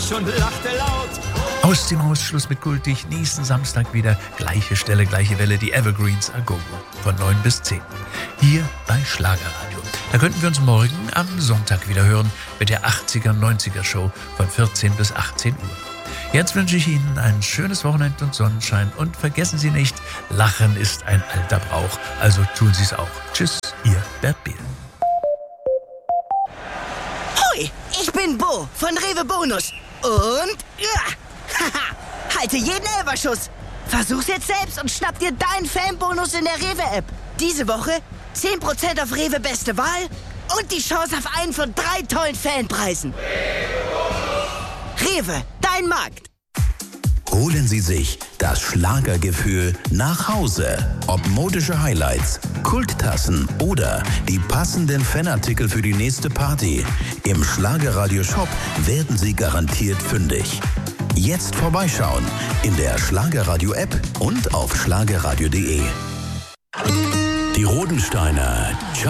mich und lachte laut. Aus dem Haus, Schluss mit Kultig. Nächsten Samstag wieder. Gleiche Stelle, gleiche Welle. Die Evergreens a Go-Go. Von 9 bis 10. Hier bei Schlagerradio. Da könnten wir uns morgen am Sonntag wieder hören mit der 80er, 90er Show von 14 bis 18 Uhr. Jetzt wünsche ich Ihnen ein schönes Wochenende und Sonnenschein. Und vergessen Sie nicht, Lachen ist ein alter Brauch. Also tun Sie es auch. Tschüss, Ihr Bert Behl. Hoi, ich bin Bo von Rewe Bonus. Und halte jeden Elferschuss. Versuch's jetzt selbst und schnapp dir deinen Fanbonus in der Rewe-App. Diese Woche 10% auf Rewe Beste Wahl und die Chance auf einen von 3 tollen Fanpreisen. Rewe, dein Markt. Holen Sie sich das Schlagergefühl nach Hause. Ob modische Highlights, Kulttassen oder die passenden Fanartikel für die nächste Party. Im Schlagerradio-Shop werden Sie garantiert fündig. Jetzt vorbeischauen in der Schlagerradio-App und auf schlagerradio.de. Die Rodensteiner